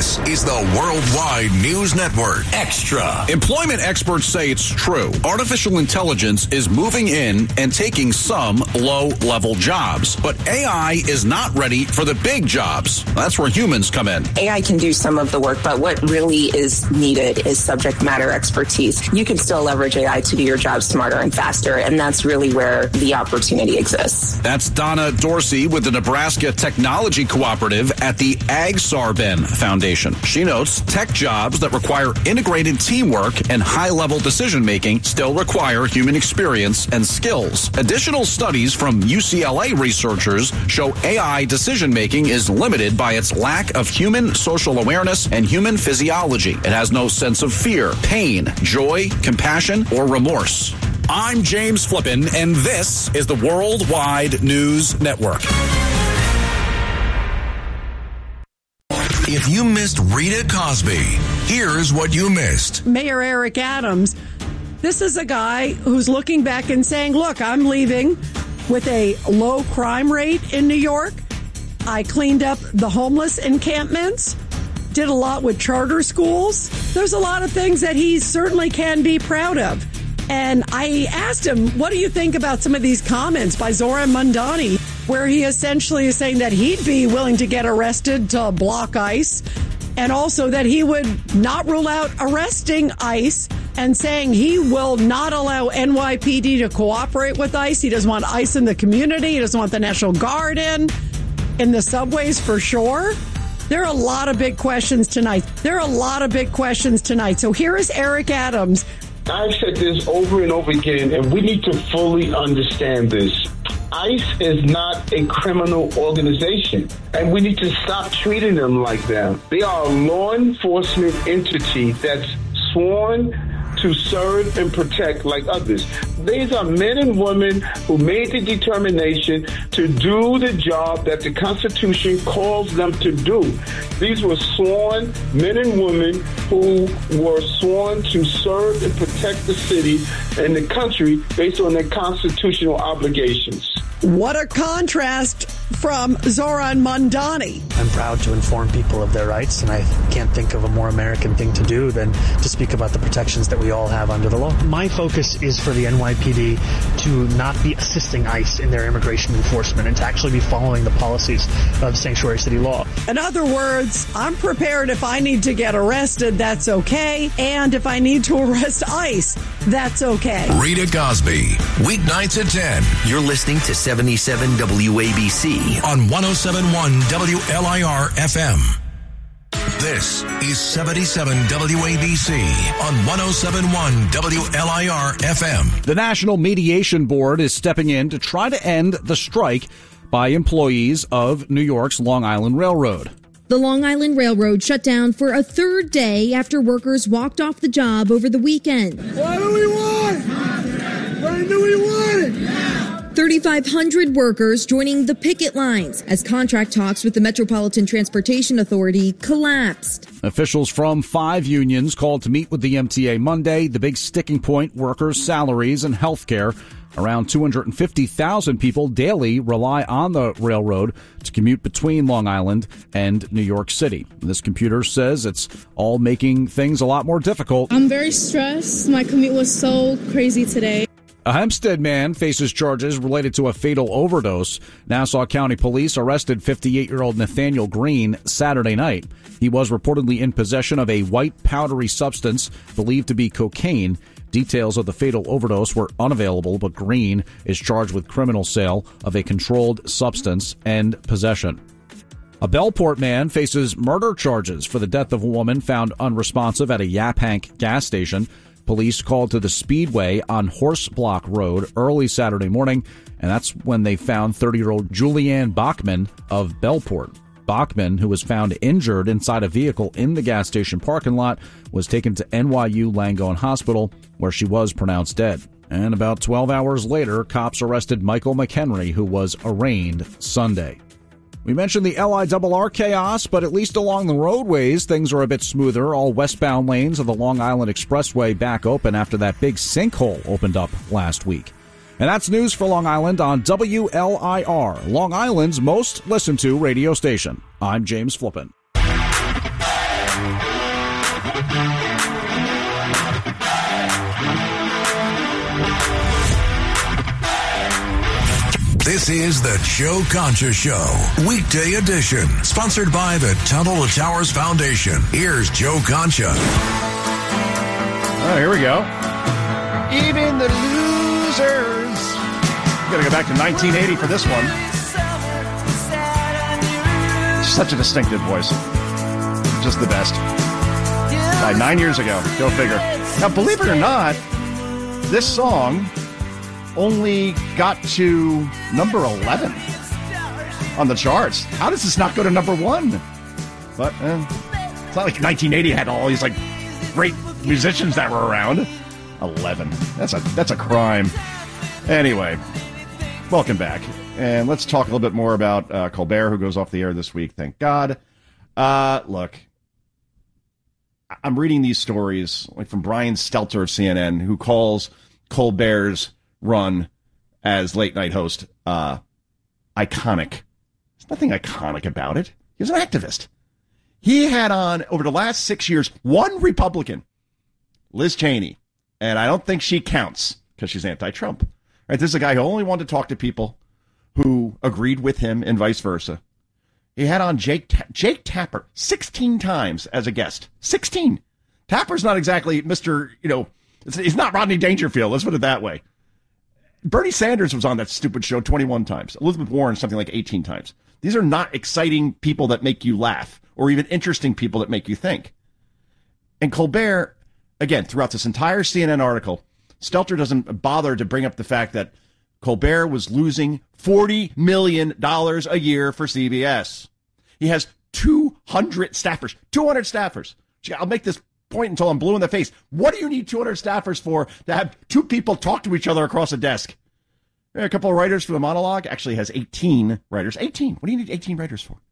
This is the Worldwide News Network Extra. Employment experts say it's true. Artificial intelligence is moving in and taking some low-level jobs. But AI is not ready for the big jobs. That's where humans come in. AI can do some of the work, but what really is needed is subject matter expertise. You can still leverage AI to do your job smarter and faster, and that's really where the opportunity exists. That's Donna Dorsey with the Nebraska Technology Cooperative at the AgSarben Foundation. She notes tech jobs that require integrated teamwork and high-level decision-making still require human experience and skills. Additional studies from UCLA researchers show AI decision-making is limited by its lack of human social awareness and human physiology. It has no sense of fear, pain, joy, compassion, or remorse. I'm James Flippin, and this is the Worldwide News Network. If you missed Rita Cosby, here's what you missed. Mayor Eric Adams, this is a guy who's looking back and saying, look, I'm leaving with a low crime rate in New York. I cleaned up the homeless encampments, did a lot with charter schools. There's a lot of things that he certainly can be proud of. And I asked him, what do you think about some of these comments by Zoran Mondani, where he essentially is saying that he'd be willing to get arrested to block ICE, and also that he would not rule out arresting ICE, and saying he will not allow NYPD to cooperate with ICE. He doesn't want ICE in the community. He doesn't want the National Guard in the subways for sure. There are a lot of big questions tonight. So here is Eric Adams. I've said this over and over again, and we need to fully understand this. ICE is not a criminal organization, and we need to stop treating them like that. They are a law enforcement entity that's sworn to serve and protect like others. These are men and women who made the determination to do the job that the Constitution calls them to do. These were sworn men and women who were sworn to serve and protect the city and the country based on their constitutional obligations. What a contrast from Zoran Mondani. I'm proud to inform people of their rights, and I can't think of a more American thing to do than to speak about the protections that we all have under the law. My focus is for the NYPD to not be assisting ICE in their immigration enforcement and to actually be following the policies of sanctuary city law. In other words, I'm prepared if I need to get arrested, that's okay. And if I need to arrest ICE, that's okay. Rita Cosby, weeknights at 10. You're listening to 77 WABC. On 107.1 WLIR FM. This is 77 WABC on 107.1 WLIR FM. The National Mediation Board is stepping in to try to end the strike by employees of New York's Long Island Railroad. The Long Island Railroad shut down for a third day after workers walked off the job over the weekend. What do we want? What do we want? 3,500 workers joining the picket lines as contract talks with the Metropolitan Transportation Authority collapsed. Officials from 5 unions called to meet with the MTA Monday. The big sticking point, workers' salaries and health care. Around 250,000 people daily rely on the railroad to commute between Long Island and New York City. This computer says it's all making things a lot more difficult. I'm very stressed. My commute was so crazy today. A Hempstead man faces charges related to a fatal overdose. Nassau County Police arrested 58-year-old Nathaniel Green Saturday night. He was reportedly in possession of a white powdery substance believed to be cocaine. Details of the fatal overdose were unavailable, but Green is charged with criminal sale of a controlled substance and possession. A Bellport man faces murder charges for the death of a woman found unresponsive at a Yaphank gas station. Police called to the Speedway on Horse Block Road early Saturday morning, and that's when they found 30-year-old Julianne Bachman of Bellport. Bachman, who was found injured inside a vehicle in the gas station parking lot, was taken to NYU Langone Hospital, where she was pronounced dead. And about 12 hours later, cops arrested Michael McHenry, who was arraigned Sunday. We mentioned the LIRR chaos, but at least along the roadways, things are a bit smoother. All westbound lanes of the Long Island Expressway back open after that big sinkhole opened up last week. And that's news for Long Island on WLIR, Long Island's most listened to radio station. I'm James Flippin. This is the Joe Concha Show, weekday edition, sponsored by the Tunnel to Towers Foundation. Here's Joe Concha. Oh, here we go. Even the losers. Gotta go back to 1980 for this one. Such a distinctive voice. Just the best. Died 9 years ago. Go figure. Now, believe it or not, this song only got to number 11 on the charts. How does this not go to number 1? But it's not like 1980 had all these like great musicians that were around. 11. That's a crime. Anyway, welcome back. And let's talk a little bit more about Colbert, who goes off the air this week. Thank God. Look, I'm reading these stories like from Brian Stelter of CNN, who calls Colbert's run as late night host iconic. There's nothing iconic about it. He was an activist. He had on, over the last 6 years, one Republican, Liz Cheney, and I don't think she counts because she's anti-Trump. Right? This is a guy who only wanted to talk to people who agreed with him and vice versa. He had on Jake Tapper 16 times as a guest. 16. Tapper's not exactly Mr., he's not Rodney Dangerfield. Let's put it that way. Bernie Sanders was on that stupid show 21 times. Elizabeth Warren, something like 18 times. These are not exciting people that make you laugh or even interesting people that make you think. And Colbert, again, throughout this entire CNN article, Stelter doesn't bother to bring up the fact that Colbert was losing $40 million a year for CBS. He has 200 staffers. 200 staffers. I'll make this point until I'm blue in the face. What do you need 200 staffers for to have two people talk to each other across a desk? A couple of writers for the monologue. Actually has 18 writers. 18. What do you need 18 writers for?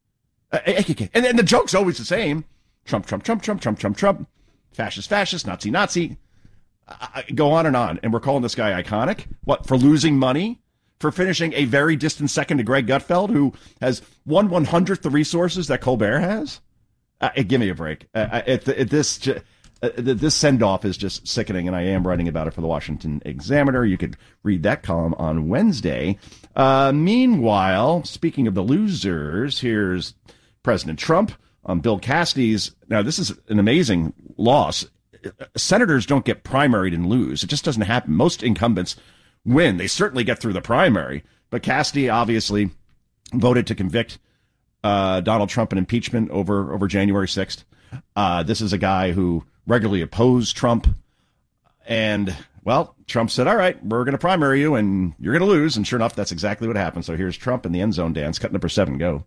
And then the joke's always the same. Trump, Trump, Trump, Trump, Trump, Trump, Trump. Fascist, fascist, Nazi, Nazi. Go on. And we're calling this guy iconic. What, for losing money? For finishing a very distant second to Greg Gutfeld, who has 1/100th the resources that Colbert has? Give me a break. This send-off is just sickening, and I am writing about it for the Washington Examiner. You could read that column on Wednesday. Meanwhile, speaking of the losers, here's President Trump on Bill Cassidy's. Now, this is an amazing loss. Senators don't get primaried and lose. It just doesn't happen. Most incumbents win. They certainly get through the primary. But Cassidy obviously voted to convict Donald Trump in impeachment over January 6th. This is a guy who regularly opposed Trump. And, well, Trump said, all right, we're going to primary you and you're going to lose. And sure enough, that's exactly what happened. So here's Trump in the end zone dance. Cut number 7, go.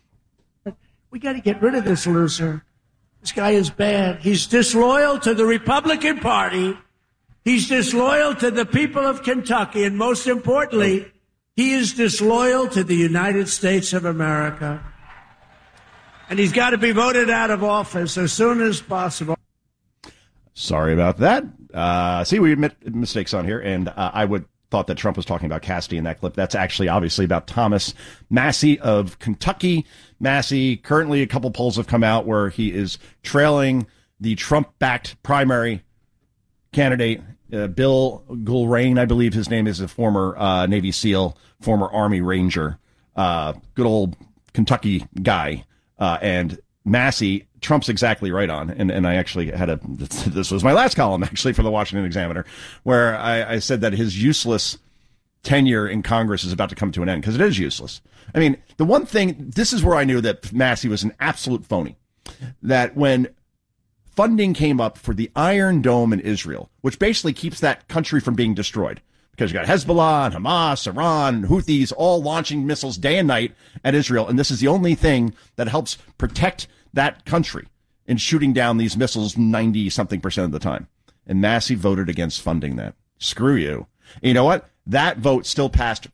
We got to get rid of this loser. This guy is bad. He's disloyal to the Republican Party. He's disloyal to the people of Kentucky. And most importantly, he is disloyal to the United States of America. And he's got to be voted out of office as soon as possible. Sorry about that. See, we admit mistakes on here, and I would thought that Trump was talking about Cassidy in that clip. That's actually obviously about Thomas Massie of Kentucky. Massie, currently a couple polls have come out where he is trailing the Trump-backed primary candidate, Bill Gulrain, I believe his name is, a former Navy SEAL, former Army Ranger, good old Kentucky guy. And Massie, Trump's exactly right on. And I actually this was my last column, actually, for the Washington Examiner, where I said that his useless tenure in Congress is about to come to an end, because it is useless. I mean, the one thing, this is where I knew that Massie was an absolute phony, that when funding came up for the Iron Dome in Israel, which basically keeps that country from being destroyed, because you got Hezbollah and Hamas, Iran, and Houthis all launching missiles day and night at Israel. And this is the only thing that helps protect that country in shooting down these missiles 90-something% of the time. And Massie voted against funding that. Screw you. And you know what? That vote still passed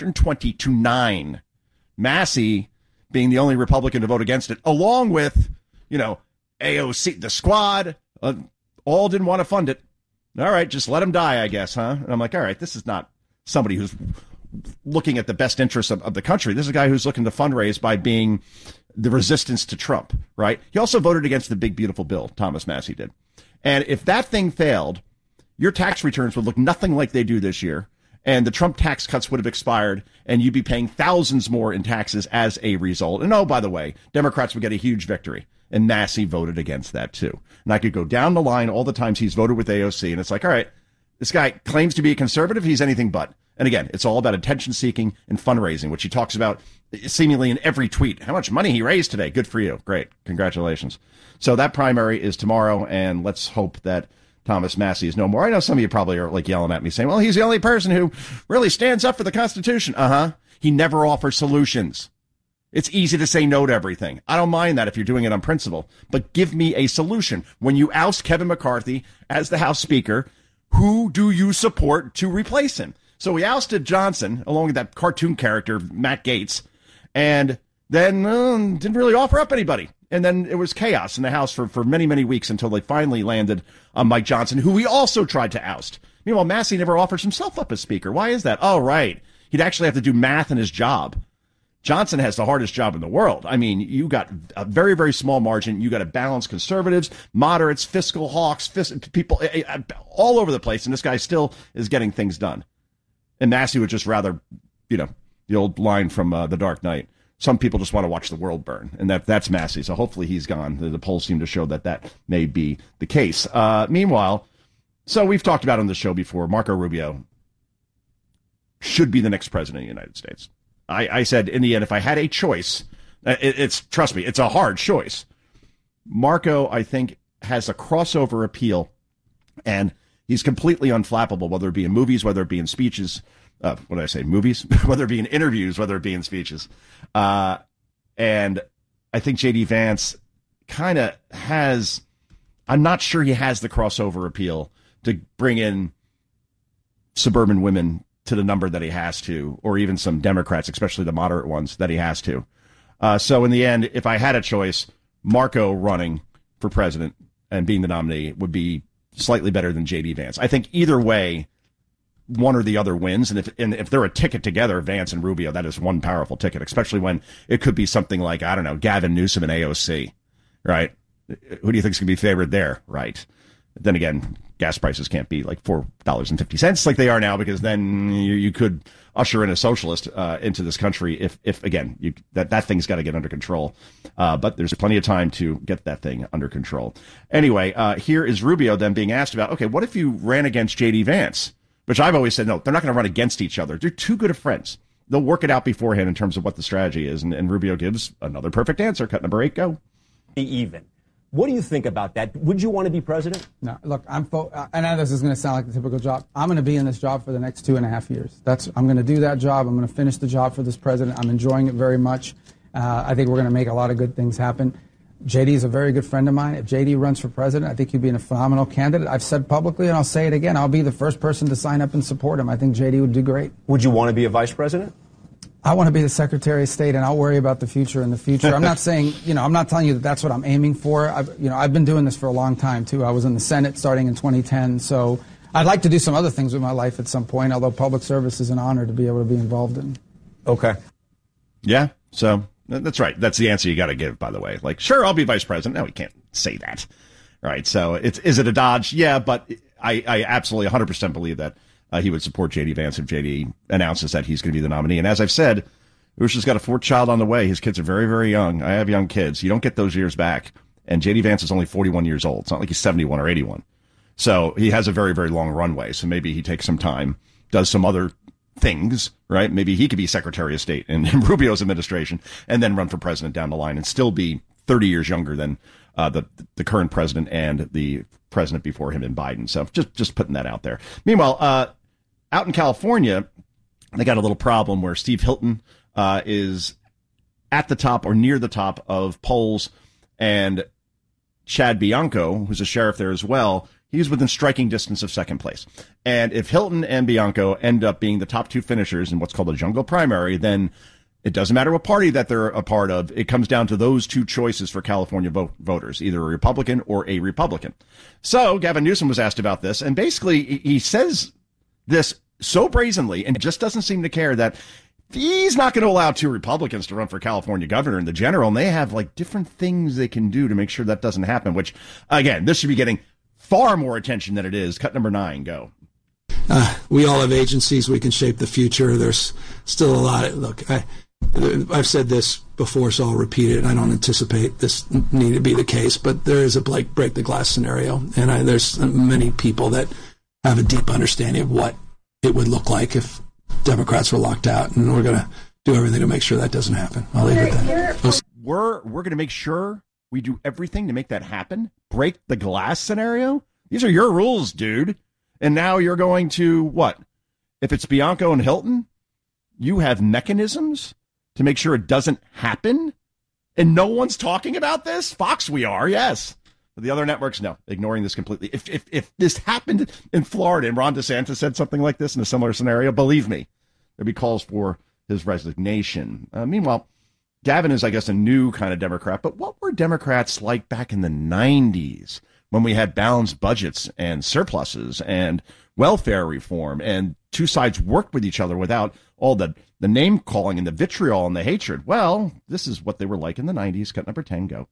420-9. Massie being the only Republican to vote against it, along with, AOC, the squad, all didn't want to fund it. All right, just let him die, I guess, huh? And I'm like, all right, this is not somebody who's looking at the best interests of the country. This is a guy who's looking to fundraise by being the resistance to Trump, right? He also voted against the big, beautiful bill, Thomas Massie did. And if that thing failed, your tax returns would look nothing like they do this year. And the Trump tax cuts would have expired, and you'd be paying thousands more in taxes as a result. And oh, by the way, Democrats would get a huge victory. And Massie voted against that, too. And I could go down the line all the times he's voted with AOC, and it's like, all right, this guy claims to be a conservative. He's anything but. And again, it's all about attention-seeking and fundraising, which he talks about seemingly in every tweet. How much money he raised today. Good for you. Great. Congratulations. So that primary is tomorrow, and let's hope that Thomas Massie is no more. I know some of you probably are like yelling at me saying, well, he's the only person who really stands up for the Constitution. He never offers solutions. It's easy to say no to everything. I don't mind that if you're doing it on principle, but give me a solution. When you oust Kevin McCarthy as the House Speaker, who do you support to replace him? So we ousted Johnson along with that cartoon character, Matt Gaetz, and then didn't really offer up anybody. And then it was chaos in the House for many, many weeks until they finally landed on Mike Johnson, who we also tried to oust. Meanwhile, Massie never offers himself up as Speaker. Why is that? Oh, right. He'd actually have to do math in his job. Johnson has the hardest job in the world. I mean, you got a very, very small margin. You got to balance conservatives, moderates, fiscal hawks, people all over the place. And this guy still is getting things done. And Massie would just rather, the old line from The Dark Knight. Some people just want to watch the world burn. And that's Massie. So hopefully he's gone. The polls seem to show that may be the case. Meanwhile, so we've talked about on the show before, Marco Rubio should be the next president of the United States. I said, in the end, if I had a choice, trust me, it's a hard choice. Marco, I think, has a crossover appeal, and he's completely unflappable, whether it be in movies, whether it be in speeches. What did I say? Movies? Whether it be in interviews, whether it be in speeches. And I think J.D. Vance kind of has, I'm not sure he has the crossover appeal to bring in suburban women to the number that he has to, or even some Democrats, especially the moderate ones, that he has to. So in the end, if I had a choice, Marco running for president and being the nominee would be slightly better than J.D. Vance. I think either way, one or the other wins. And if they're a ticket together, Vance and Rubio, that is one powerful ticket, especially when it could be something like, I don't know, Gavin Newsom and AOC, right? Who do you think is going to be favored there, right? Then again, gas prices can't be like $4.50 like they are now, because then you could usher in a socialist into this country if again, that thing's got to get under control. But there's plenty of time to get that thing under control. Anyway, here is Rubio then being asked about, okay, what if you ran against J.D. Vance? Which I've always said, no, they're not going to run against each other. They're too good of friends. They'll work it out beforehand in terms of what the strategy is. And Rubio gives another perfect answer. Cut number 8, go. Even. What do you think about that? Would you want to be president? No, look, I know this is going to sound like the typical job. I'm going to be in this job for the next 2.5 years. I'm going to do that job. I'm going to finish the job for this president. I'm enjoying it very much. I think we're going to make a lot of good things happen. JD is a very good friend of mine. If JD runs for president, I think he'd be a phenomenal candidate. I've said publicly, and I'll say it again, I'll be the first person to sign up and support him. I think JD would do great. Would you want to be a vice president? I want to be the Secretary of State, and I'll worry about the future in the future. I'm not saying, I'm not telling you that that's what I'm aiming for. I've been doing this for a long time, too. I was in the Senate starting in 2010, so I'd like to do some other things with my life at some point, although public service is an honor to be able to be involved in. Okay. Yeah, so that's right. That's the answer you got to give, by the way. Like, sure, I'll be vice president. No, we can't say that. Right, so is it a dodge? Yeah, but I absolutely 100% believe that he would support J.D. Vance if J.D. announces that he's going to be the nominee. And as I've said, Usha's got a 4th child on the way. His kids are very, very young. I have young kids. You don't get those years back. And J.D. Vance is only 41 years old. It's not like he's 71 or 81. So he has a very, very long runway. So maybe he takes some time, does some other things, right? Maybe he could be Secretary of State in Rubio's administration and then run for president down the line and still be 30 years younger than the current president and the president before him in Biden. So just putting that out there. Meanwhile, out in California, they got a little problem where Steve Hilton is at the top or near the top of polls, and Chad Bianco, who's a sheriff there as well, he's within striking distance of second place. And if Hilton and Bianco end up being the top 2 finishers in what's called a jungle primary, then it doesn't matter what party that they're a part of. It comes down to those 2 choices for California voters, either a Republican or a Republican. So Gavin Newsom was asked about this, and basically he says this so brazenly and just doesn't seem to care that he's not going to allow 2 Republicans to run for California governor in the general, and they have like different things they can do to make sure that doesn't happen, which, again, this should be getting far more attention than it is. Cut number 9, go. We all have agencies. We can shape the future. There's still a lot. Look, I've said this before, so I'll repeat it. I don't anticipate this need to be the case, but there is a break the glass scenario, and there's many people that have a deep understanding of what it would look like if Democrats were locked out, and we're going to do everything to make sure that doesn't happen. I'll leave it at that. We're going to make sure we do everything to make that happen. Break the glass scenario. These are your rules, dude. And now you're going to what? If it's Bianco and Hilton, you have mechanisms to make sure it doesn't happen? And no one's talking about this? Fox, we are, yes. But the other networks, no, ignoring this completely. If this happened in Florida and Ron DeSantis said something like this in a similar scenario, believe me, there'd be calls for his resignation. Meanwhile, Gavin is, I guess, a new kind of Democrat. But what were Democrats like back in the 90s when we had balanced budgets and surpluses and welfare reform and two sides worked with each other without all the name calling and the vitriol and the hatred? Well, this is what they were like in the 90s. Cut number 10, go.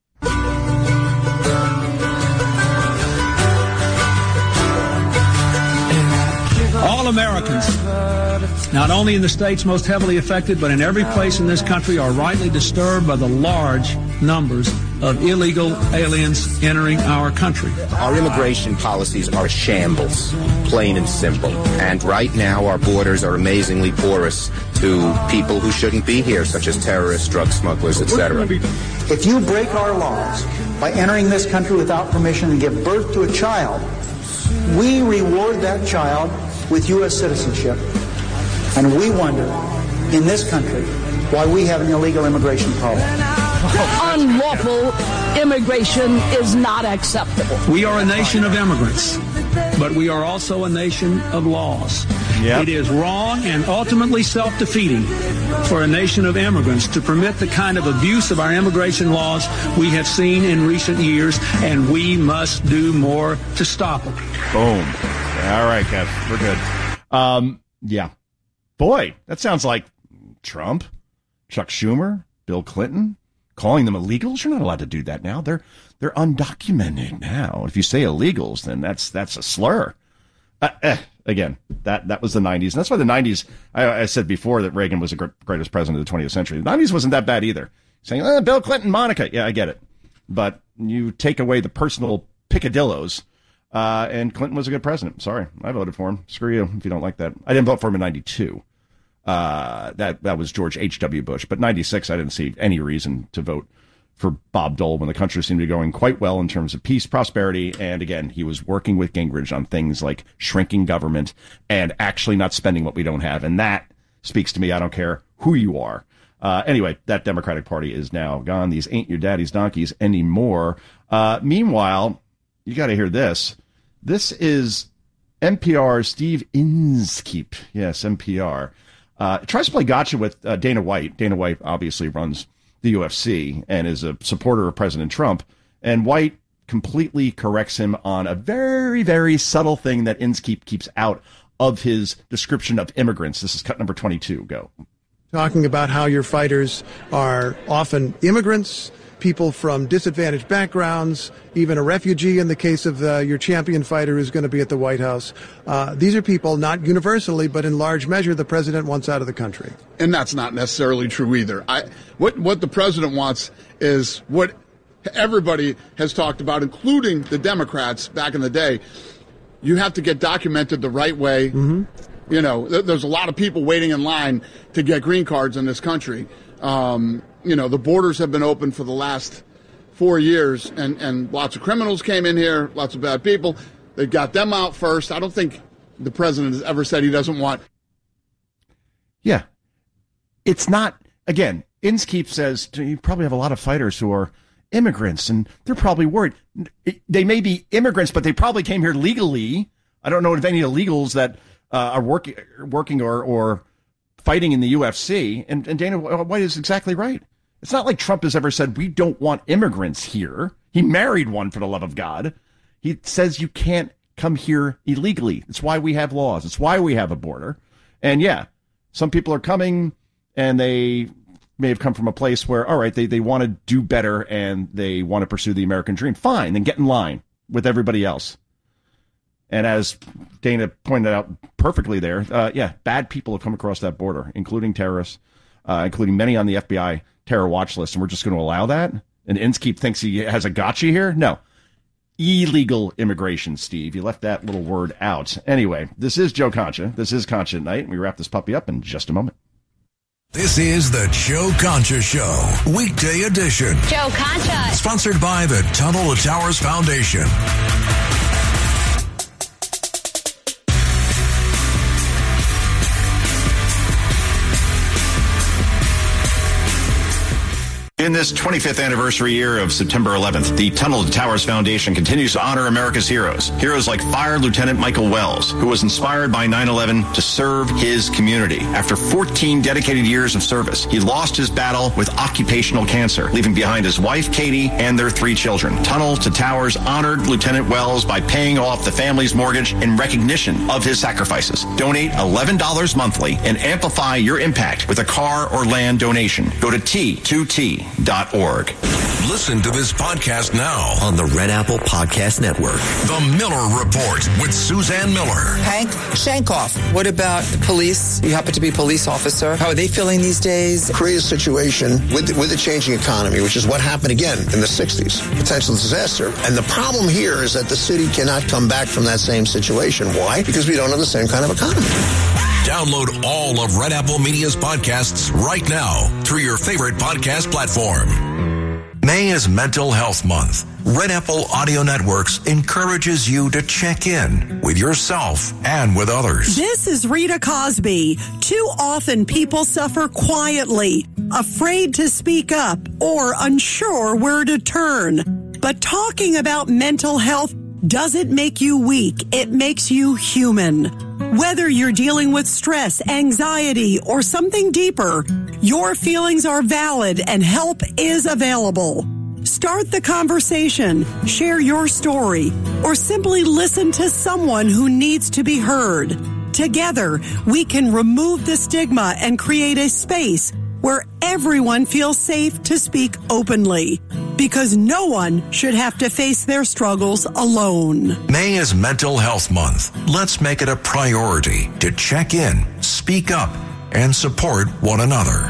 All Americans, not only in the states most heavily affected, but in every place in this country, are rightly disturbed by the large numbers of illegal aliens entering our country. Our immigration policies are shambles, plain and simple. And right now, our borders are amazingly porous to people who shouldn't be here, such as terrorists, drug smugglers, etc. If you break our laws by entering this country without permission and give birth to a child, we reward that child with U.S. citizenship. And we wonder, in this country, why we have an illegal immigration problem. Unlawful immigration is not acceptable. We are a nation of immigrants, but we are also a nation of laws. Yep. It is wrong and ultimately self-defeating for a nation of immigrants to permit the kind of abuse of our immigration laws we have seen in recent years, and we must do more to stop it. Boom. All right, Kev, we're good. Yeah. Boy, that sounds like Trump, Chuck Schumer, Bill Clinton, calling them illegals. You're not allowed to do that now. They're undocumented now. If you say illegals, then that's a slur. Again, that was the 90s. And that's why the 90s, I said before that Reagan was the greatest president of the 20th century. The 90s wasn't that bad either. Saying, Bill Clinton, Monica. Yeah, I get it. But you take away the personal picadillos, and Clinton was a good president. Sorry, I voted for him. Screw you if you don't like that. I didn't vote for him in 92. That was George H.W. Bush. But 96, I didn't see any reason to vote for Bob Dole when the country seemed to be going quite well in terms of peace, prosperity. And again, he was working with Gingrich on things like shrinking government and actually not spending what we don't have. And that speaks to me. I don't care who you are. Anyway, that Democratic Party is now gone. These ain't your daddy's donkeys anymore. Meanwhile, you got to hear this. This is NPR's Steve Inskeep. Yes, NPR. Tries to play gotcha with Dana White. Dana White obviously runs the UFC and is a supporter of President Trump. And White completely corrects him on a very, very subtle thing that Inskeep keeps out of his description of immigrants. This is cut number 22. Go. Talking about how your fighters are often immigrants, people from disadvantaged backgrounds, even a refugee in the case of your champion fighter who's going to be at the White House. These are people, not universally, but in large measure, the president wants out of the country. And that's not necessarily true either. What the president wants is what everybody has talked about, including the Democrats back in the day. You have to get documented the right way. Mm-hmm. You know, there's a lot of people waiting in line to get green cards in this country. You know, the borders have been open for the last 4 years, and lots of criminals came in here, lots of bad people. They got them out first. I don't think the president has ever said he doesn't want. Yeah. It's not, again, Inskeep says you probably have a lot of fighters who are immigrants, and they're probably worried. They may be immigrants, but they probably came here legally. I don't know of any illegals that are working or fighting in the UFC. And Dana White is exactly right. It's not like Trump has ever said, we don't want immigrants here. He married one, for the love of God. He says you can't come here illegally. It's why we have laws. It's why we have a border. And yeah, some people are coming and they may have come from a place where, all right, they want to do better and they want to pursue the American dream. Fine, then get in line with everybody else. And as Dana pointed out perfectly there, bad people have come across that border, including terrorists, including many on the FBI terror watch list, and we're just going to allow that? And Inskeep thinks he has a gotcha here? No. Illegal immigration, Steve. You left that little word out. Anyway, this is Joe Concha. This is Concha at Night, and we wrap this puppy up in just a moment. This is the Joe Concha Show, weekday edition. Joe Concha. Sponsored by the Tunnel to Towers Foundation. In this 25th anniversary year of September 11th, the Tunnel to Towers Foundation continues to honor America's heroes. Heroes like Fire Lieutenant Michael Wells, who was inspired by 9/11 to serve his community. After 14 dedicated years of service, he lost his battle with occupational cancer, leaving behind his wife, Katie, and their 3 children. Tunnel to Towers honored Lieutenant Wells by paying off the family's mortgage in recognition of his sacrifices. Donate $11 monthly and amplify your impact with a car or land donation. Go to T2T.org. Listen to this podcast now on the Red Apple Podcast Network. The Miller Report with Suzanne Miller. Hank Shankoff, what about the police? You happen to be a police officer. How are they feeling these days? Create a situation with the changing economy, which is what happened again in the 60s. Potential disaster. And the problem here is that the city cannot come back from that same situation. Why? Because we don't have the same kind of economy. Download all of Red Apple Media's podcasts right now through your favorite podcast platform. May is Mental Health Month. Red Apple Audio Networks encourages you to check in with yourself and with others. This is Rita Cosby. Too often people suffer quietly, afraid to speak up or unsure where to turn. But talking about mental health doesn't make you weak. It makes you human. Whether you're dealing with stress, anxiety, or something deeper, your feelings are valid and help is available. Start the conversation, share your story, or simply listen to someone who needs to be heard. Together, we can remove the stigma and create a space where everyone feels safe to speak openly, because no one should have to face their struggles alone. May is Mental Health Month. Let's make it a priority to check in, speak up, and support one another.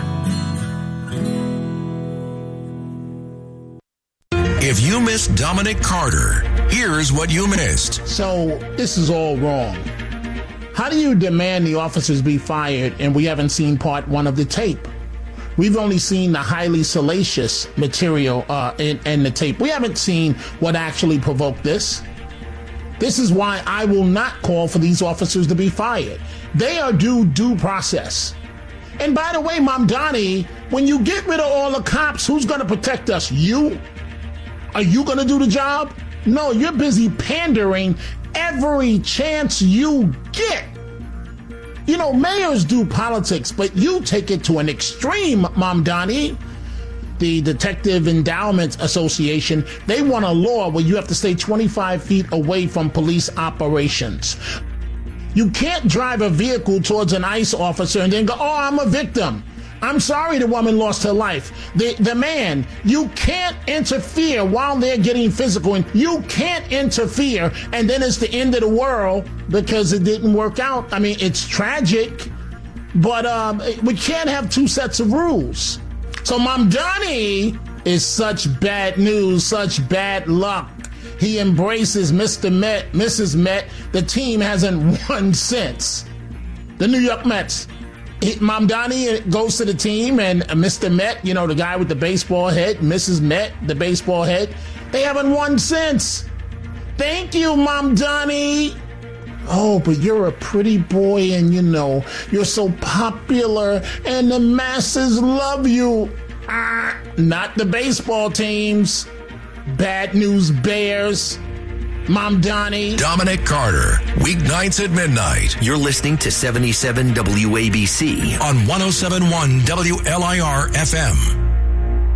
If you missed Dominic Carter, here's what you missed. So this is all wrong. How do you demand the officers be fired and we haven't seen part 1 of the tape? We've only seen the highly salacious material in the tape. We haven't seen what actually provoked this. This is why I will not call for these officers to be fired. They are due process. And by the way, Mamdani, when you get rid of all the cops, who's going to protect us? You? Are you going to do the job? No, you're busy pandering every chance you get. You know, mayors do politics, but you take it to an extreme, Mamdani. The Detective Endowment Association, they want a law where you have to stay 25 feet away from police operations. You can't drive a vehicle towards an ICE officer and then go, oh, I'm a victim. I'm sorry the woman lost her life. The man, you can't interfere while they're getting physical, and you can't interfere, and then it's the end of the world because it didn't work out. I mean, it's tragic, but we can't have 2 sets of rules. So Mamdani is such bad news, such bad luck. He embraces Mr. Met, Mrs. Met. The team hasn't won since. The New York Mets. Mamdani goes to the team, and Mr. Met, you know, the guy with the baseball head, Mrs. Met, the baseball head, they haven't won since. Thank you, Mamdani. Oh, but you're a pretty boy, and you know, you're so popular, and the masses love you. Not the baseball teams. Bad News Bears. Mamdani. Dominic Carter, weeknights at midnight. You're listening to 77 WABC on 107.1 WLIR FM.